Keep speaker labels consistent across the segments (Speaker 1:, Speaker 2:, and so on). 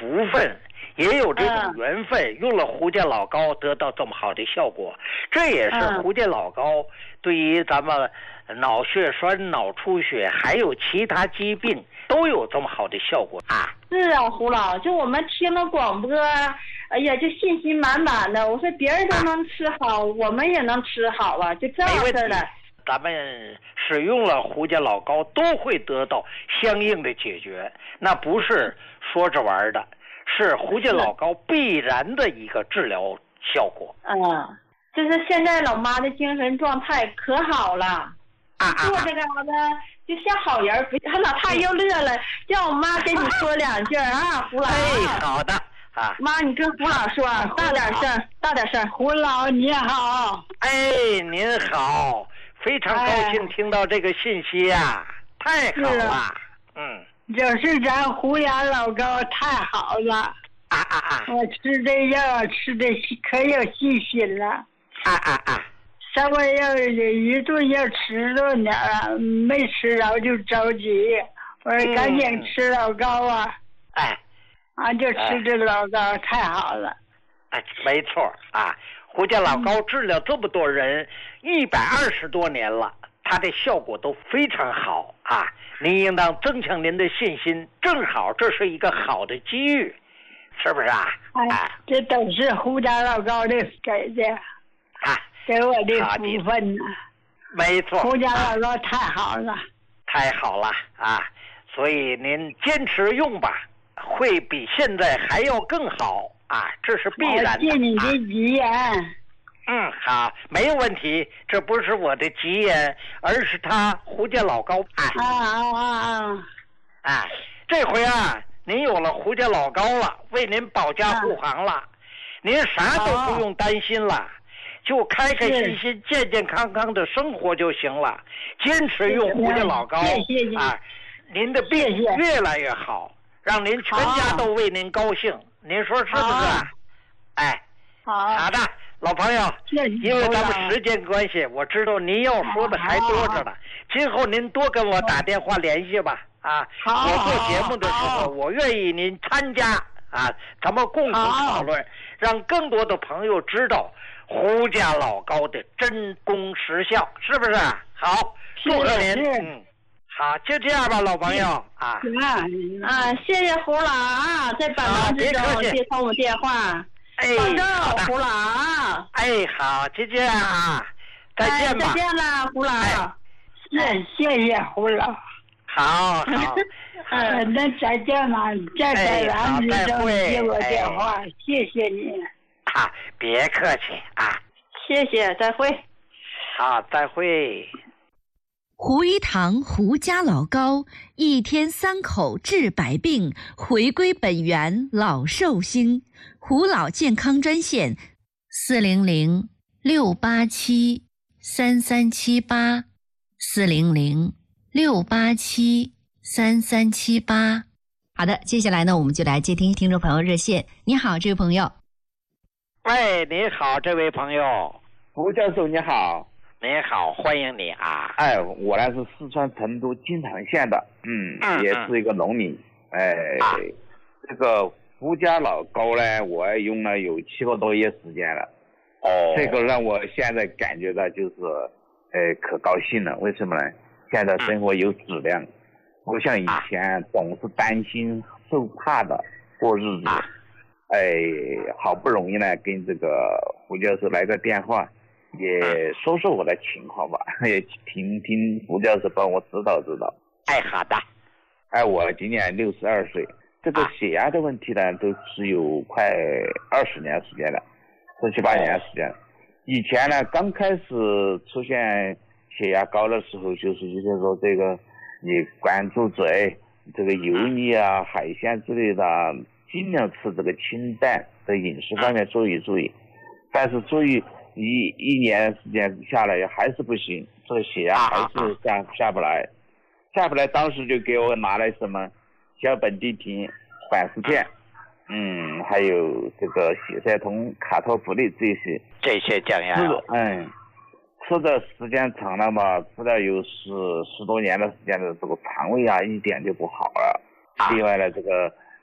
Speaker 1: 福分，也有这种缘分，用了胡家老膏得到这么好的效果。这也是胡家老膏对于咱们脑血栓、脑出血还有其他疾病都有这么好的效果啊。
Speaker 2: 是啊，胡老，就我们听了广播，哎呀，就信心满满的。我说别人都能吃好，我们也能吃好啊，就这样式的。
Speaker 1: 咱们使用了胡家老膏都会得到相应的解决，那不是说着玩的，是胡家老膏必然的一个治疗效果。
Speaker 2: 就是现在老妈的精神状态可好了，坐这个呢就像好人，老太又乐了，叫我妈跟你说两句啊，胡老。
Speaker 1: 好的啊，
Speaker 2: 妈，你跟胡老说，大点声，大点声。
Speaker 3: 胡老你好。
Speaker 1: 您好。非常高兴听到这个信息呀，太好了。
Speaker 3: 就是咱胡家老膏太好了。我吃这药吃的可有信心了。稍微要一顿要吃着点儿，没吃着就着急，我说赶紧吃老膏啊。就吃这老膏太好了。
Speaker 1: 没错啊。胡家老膏治疗这么多人120多年了，它的效果都非常好啊！您应当增强您的信心，正好这是一个好的机遇，是不是啊？
Speaker 3: 这都是胡家老膏的给的，给我的福分呢。
Speaker 1: 没错，
Speaker 3: 胡家老膏太好了，
Speaker 1: 太好了啊！所以您坚持用吧，会比现在还要更好。这是必然的。
Speaker 3: 谢你的吉言。
Speaker 1: 好，没有问题。这不是我的吉言，而是他胡家老膏。这回您有了胡家老膏了，为您保驾护航了，您啥都不用担心了，就开开心心、健健康康的生活就行了。坚持用胡家老膏，您的病越来越好，让您全家都为您高兴。您说是不是？好的，老朋友，因为咱们时间关系，我知道您要说的还多着呢。今后您多跟我打电话联系吧。我做节目的时候，我愿意您参加咱们共同讨论，让更多的朋友知道胡家老膏的真功实效，是不是？好，祝贺您。好，就这样吧，老朋友
Speaker 2: 谢谢胡老在百忙之中接通我电话，保重胡老
Speaker 1: 好，就这样再见吧。
Speaker 2: 再见了，胡老。
Speaker 3: 谢谢胡老。
Speaker 1: 好，
Speaker 3: 那再见吧，在百忙之中接我电话，谢谢你。
Speaker 1: 别客气
Speaker 2: 谢谢，再会。
Speaker 1: 好，再会。
Speaker 4: 胡一堂胡家老膏，1天3口治百病，回归本源老寿星。胡老健康专线400-687-3378，400-687-3378。好的，接下来呢，我们就来接听听众朋友热线。你好，这位朋友。
Speaker 1: 你好，这位朋友。
Speaker 5: 胡教授你好。
Speaker 1: 您好，欢迎你
Speaker 5: 我呢是四川成都金堂县的，也是一个农民，这个胡家老膏呢，我用了有7个多月时间了，这个让我现在感觉到就是，可高兴了。为什么呢？现在生活有质量，不像以前总是担心受怕的过日子，好不容易呢跟这个胡教授来个电话。也说说我的情况吧，也听听胡教授帮我指导指导。
Speaker 1: 好的。
Speaker 5: 我今年62岁，这个血压的问题呢，都是有快20年时间了，17、18年时间了。以前呢，刚开始出现血压高的时候，就是说这个你关注嘴，这个油腻海鲜之类的，尽量吃这个清淡的饮食方面注意。但是注意。一年时间下来还是不行，这个血压还是下不来，当时就给我拿来什么小苯地停、缓释片，还有这个血塞通、卡托普利这些降压药。吃的时间长了嘛，吃了有10多年的时间的这个肠胃一点就不好了。另外呢，这个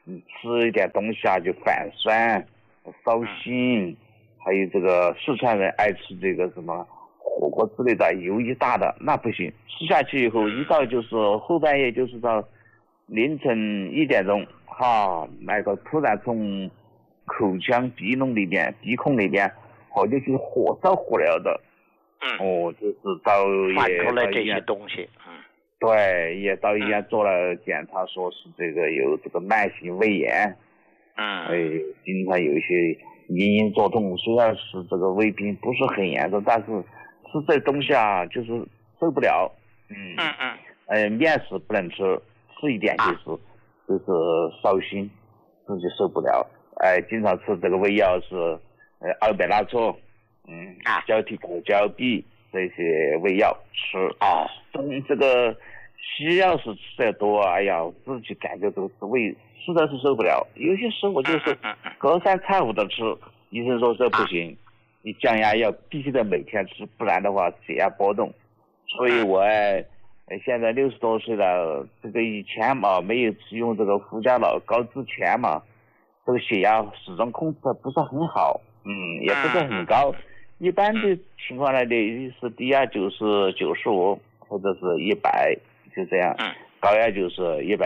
Speaker 5: 吃一点东西啊就反酸、烧心，还有这个四川人爱吃这个什么火锅之类的，油一大的那不行，吃下去以后一到就是后半夜，就是到凌晨1点钟，那个突然从口腔鼻孔里边好像是火烧火燎的，就是到
Speaker 1: 也出来这些东西，
Speaker 5: 对，也到医院做了检查，说是这个有这个慢性胃炎，经常有一些隐隐作痛，虽然是这个胃病不是很严重，但是吃这东西啊就是受不了，面食不能吃，吃一点就是烧心，自己受不了，经常吃这个胃药是200拉唑，胶体狗胶碧这些胃药吃这个西药是吃得多，哎呀，自己感觉这个胃实在是受不了，有些时候我就是隔三差五的吃，医生说这不行，你降压药必须得每天吃，不然的话血压波动。所以我现在60多岁了，这个以前嘛没有使用这个福加老高之前嘛，这个血压始终控制的不是很好，也不是很高，一般的情况来的是低压就是95或者是100，就这样，高压就是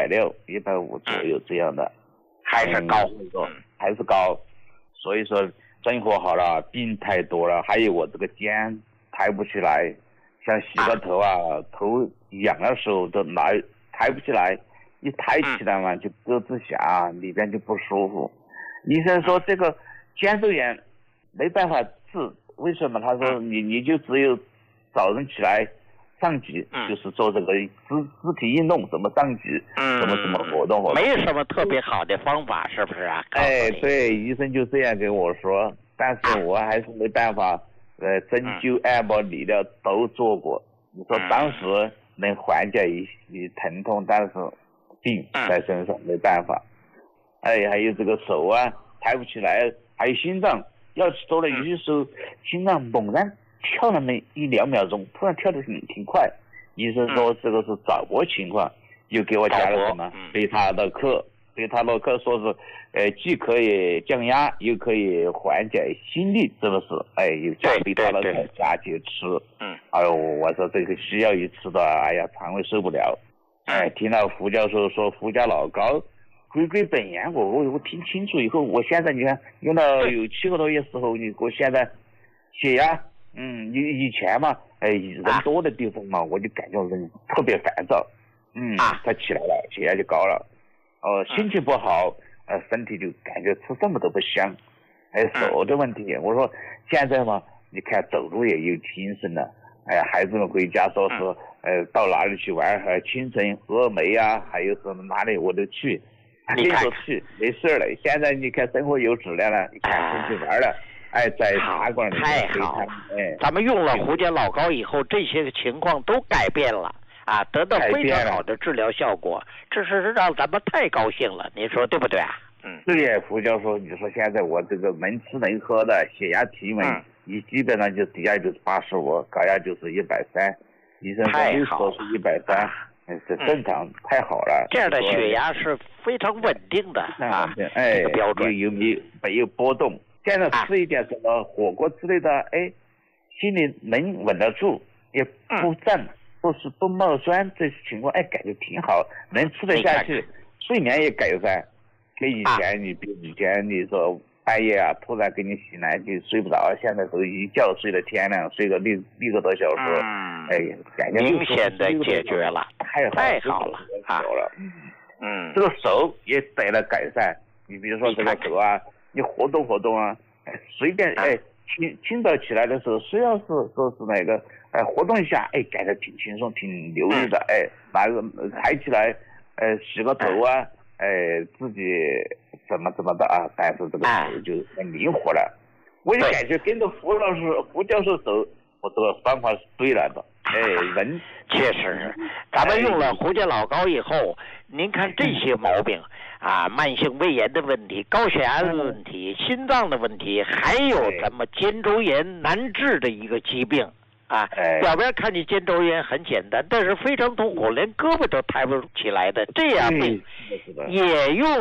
Speaker 5: 160、150左右这样的，
Speaker 1: 还是高，
Speaker 5: 还是高。所以说生活好了，病太多了，还有我这个肩抬不起来，像洗个头头痒的时候都抬不起来，一抬起来嘛就咯吱响，里边就不舒服。医生说这个肩周炎没办法治，为什么？他说你就只有早上起来上级，就是做这个肢体运动，怎么上级，怎么活动，
Speaker 1: 没什么特别好的方法，是不是啊？
Speaker 5: 对，医生就这样跟我说，但是我还是没办法，针灸、按摩、理疗都做过。你说当时能缓解一疼痛，但是病在身上没办法。还有这个手抬不起来，还有心脏，要吃多了，有些时候心脏猛然跳那么1-2秒钟，突然跳得挺快。医生说这个是早搏情况，又给我加了什么贝塔洛克，说是既可以降压，又可以缓解心率，是不是？又加贝塔洛克加去吃。我说这个西药一吃的，哎呀，肠胃受不了。听到胡教授说福加老高回归本源，我听清楚以后，我现在你看用了有7个多月时候，我现在血压，以前嘛，人多的地方嘛，我就感觉人特别烦躁，他起来了，血压就高了，心情不好，身体就感觉吃什么都不香，手的问题，我说现在嘛，你看走路也有精神了，孩子们回家说是，到哪里去玩，清晨峨眉还有什么哪里我都去。你说去没事了，现在你看生活有质量了，你看出去玩了，在茶馆里
Speaker 1: 太好了，咱们用了胡家老高以后，这些情况都改变了得到非常好的治疗效果，这是让咱们太高兴了，你说对不对啊？
Speaker 5: 对呀，胡教授，你说现在我这个能吃能喝的，血压体温，基本上就低压就是85，高压就是130，医生说60多是130。是正常，太好了。
Speaker 1: 这样的血压是非常稳定的这个标准
Speaker 5: 没有波动。现在吃一点什么火锅之类的，心里能稳得住，也不胀，不冒酸，这情况感觉挺好，能吃得下去，睡眠也改善。跟以前比以前你说半夜突然给你醒来就睡不着，现在都一觉睡到天亮，睡个6个多小时，感觉
Speaker 1: 明显的解决了，太好了
Speaker 5: 这个手也得了改善。你比如说这个手你活动活动随便清早起来的时候，虽然是说是那个活动一下，感觉挺轻松，挺流利的，拿个抬起来洗个头自己怎么的但是这个手就很灵活了。我就感觉跟着胡教授走，我这个方法是对了的。人
Speaker 1: 确实，咱们用了胡家老高以后，您看这些毛病慢性胃炎的问题、高血压的问题、心脏的问题，还有咱们肩周炎难治的一个疾病表面看你肩周炎很简单，但是非常痛苦，连胳膊都抬不起来的这样病，也用了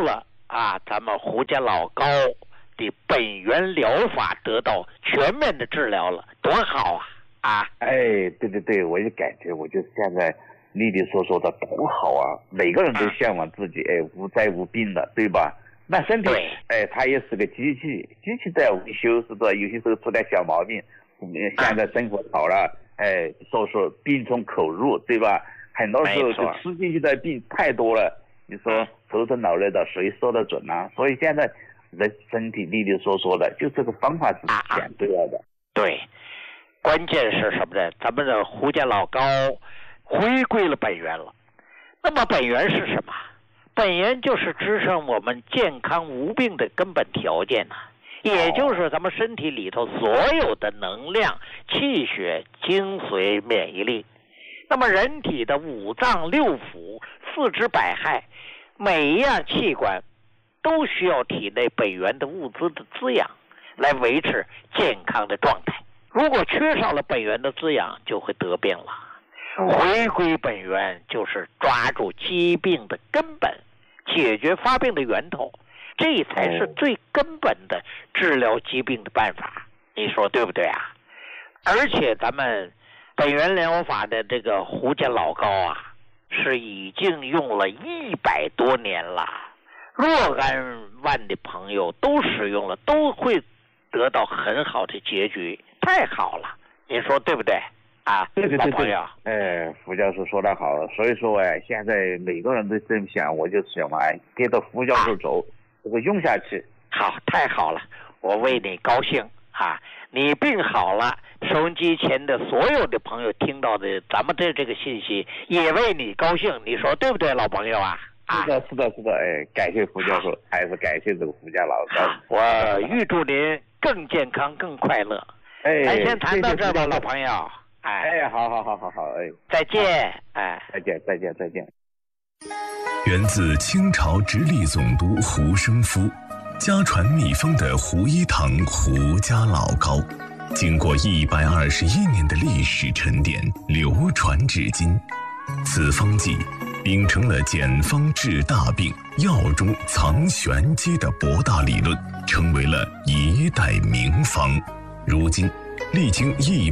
Speaker 1: 咱们胡家老高的本源疗法得到全面的治疗了，多好啊！
Speaker 5: 对，我也感觉，我就现在丽丽所说的多好啊！每个人都向往自己无灾无病的，对吧？那身体它也是个机器，机器在维修，是不是？有些时候出点小毛病，现在生活好了，说病从口入，对吧？很多时候就吃进去的病太多了，你说头疼脑热的谁说得准啊？所以现在人身体丽丽所说的，就这个方法是选对了的。
Speaker 1: 对，关键是什么呢？咱们的胡家老高回归了本源了。那么本源是什么？本源就是支撑我们健康无病的根本条件也就是咱们身体里头所有的能量、气血、精髓、免疫力。那么人体的五脏六腑、四肢百骸，每一样器官都需要体内本源的物资的滋养，来维持健康的状态。如果缺少了本源的滋养，就会得病了。回归本源就是抓住疾病的根本，解决发病的源头，这才是最根本的治疗疾病的办法。你说对不对啊？而且咱们本源疗法的这个胡家老高是已经用了100多年了，若干万的朋友都使用了，都会得到很好的结局，太好了。你说对不对
Speaker 5: 对，
Speaker 1: 老朋友。
Speaker 5: 胡教授说得好，所以说现在每个人都这么想，我就想跟着胡教授走，这个用下去。
Speaker 1: 好，太好了，我为你高兴你病好了，收音机前的所有的朋友听到的咱们这个信息，也为你高兴，你说对不对，老朋友
Speaker 5: 是的，感谢胡教授，还是感谢这个胡家老高。
Speaker 1: 我预祝您更健康更快乐。咱先谈到这吧，老朋友。
Speaker 5: 好，
Speaker 1: 再见。
Speaker 5: 再见。
Speaker 6: 源自清朝直隶总督胡生夫，家传秘方的胡一堂胡家老高，经过121年的历史沉淀，流传至今。此方剂秉承了简方治大病、药中藏玄机的博大理论，成为了一代名方。如今历经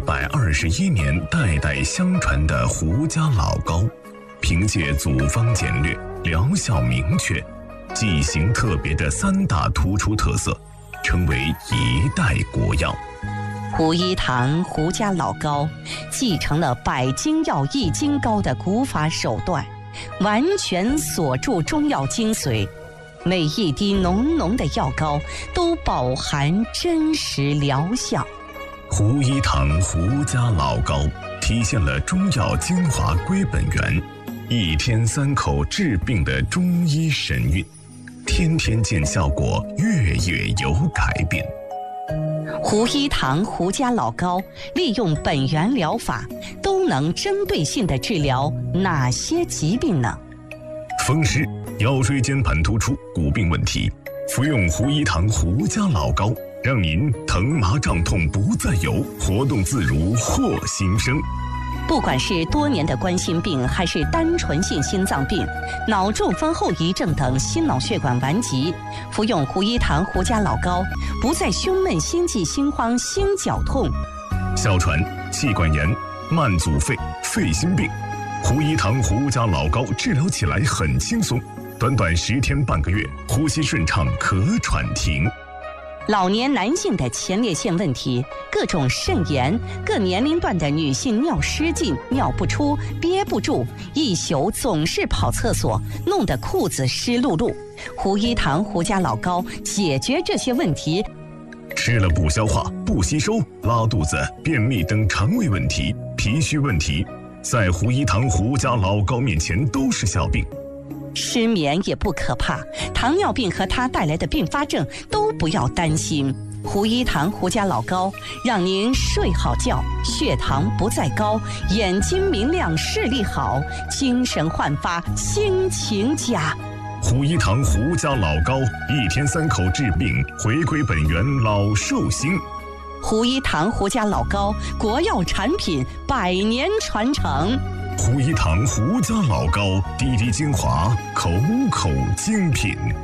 Speaker 6: 121年代代相传的胡家老高，凭借组方简略、疗效明确、剂型特别的3大突出特色，成为一代国药。
Speaker 7: 胡一堂胡家老高继承了百金药一金膏的古法手段，完全锁住中药精髓，每一滴浓浓的药膏都饱含真实疗效。
Speaker 6: 胡一堂胡家老高体现了中药精华归本源，1天3口治病的中医神韵，天天见效果，月月有改变。
Speaker 7: 胡一堂胡家老高利用本源疗法，都能针对性地治疗哪些疾病呢？
Speaker 6: 风湿、腰椎间盘突出、骨病问题，服用胡一堂胡家老高，让您疼麻胀痛不再有，活动自如获新生。
Speaker 7: 不管是多年的冠心病，还是单纯性心脏病、脑中风后遗症等心脑血管顽疾，服用胡一堂胡家老高，不再胸闷、心悸、心慌、心绞痛。
Speaker 6: 哮喘、气管炎、慢阻肺、肺心病，胡一堂胡家老高治疗起来很轻松，短短10天半个月，呼吸顺畅，咳喘停。
Speaker 7: 老年男性的前列腺问题、各种肾炎、各年龄段的女性尿失禁、尿不出、憋不住，一宿总是跑厕所，弄得裤子湿漉漉。胡一堂胡家老高解决这些问题。
Speaker 6: 吃了不消化、不吸收、拉肚子、便秘等肠胃问题、脾虚问题，在胡一堂胡家老高面前都是小病。
Speaker 7: 失眠也不可怕，糖尿病和它带来的并发症都不要担心。胡一堂胡家老高让您睡好觉，血糖不再高，眼睛明亮，视力好，精神焕发，心情佳。
Speaker 6: 胡一堂胡家老高1天3口治病，回归本源，老寿星。
Speaker 7: 胡一堂胡家老高国药产品，100年传承。
Speaker 6: 胡一堂胡家老高，滴滴精华，口口精品。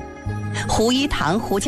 Speaker 7: 胡一堂胡家